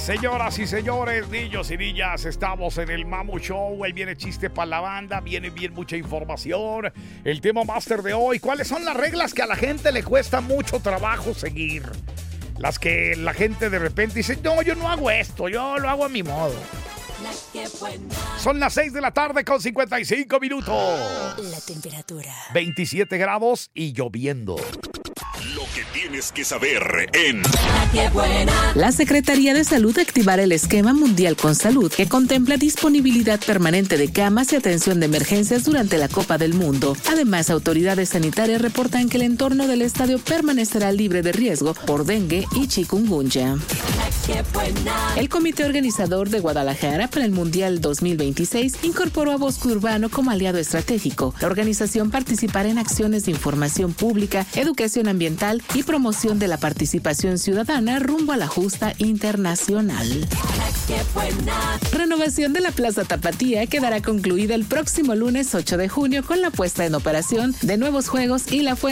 Señoras y señores, niños y niñas, estamos en el Mamu Show. Ahí viene chiste para la banda, viene bien mucha información. El tema máster de hoy, ¿cuáles son las reglas que a la gente le cuesta mucho trabajo seguir? Las que la gente de repente dice, no, yo no hago esto, yo lo hago a mi modo. Son las 6 de la tarde con 55 minutos. La temperatura 27 grados y lloviendo. Lo que tienes que saber en La Secretaría de Salud activará el Esquema Mundial con Salud, que contempla disponibilidad permanente de camas y atención de emergencias durante la Copa del Mundo. Además, autoridades sanitarias reportan que el entorno del estadio permanecerá libre de riesgo por dengue y chikungunya. El comité organizador de Guadalajara para el Mundial 2026 incorporó a Bosque Urbano como aliado estratégico. La organización participará en acciones de información pública, educación ambiental y promoción de la participación ciudadana rumbo a la justa internacional. Renovación de la Plaza Tapatía quedará concluida el próximo lunes 8 de junio con la puesta en operación de nuevos juegos y la fuente